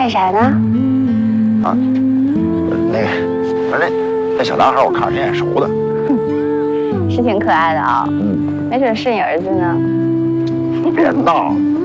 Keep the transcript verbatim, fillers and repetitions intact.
看啥呢？ 啊，那个，不是那那小男孩，我看着挺眼熟的。 是挺可爱的啊、哦。 嗯， 没准是你儿子呢。 别闹。